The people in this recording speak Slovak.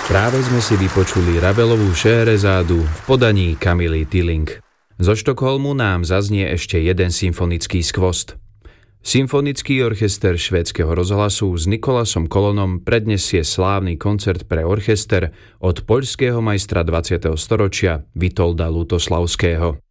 Práve sme si vypočuli Ravelovú Šéherezádu v podaní Kamily Tilling. Zo Štokholmu nám zaznie ešte jeden symfonický skvost. Symfonický orchester švédskeho rozhlasu s Nikolasom Kolonom prednesie slávny koncert pre orchester od poľského majstra 20. storočia Vitolda Lutoslavského.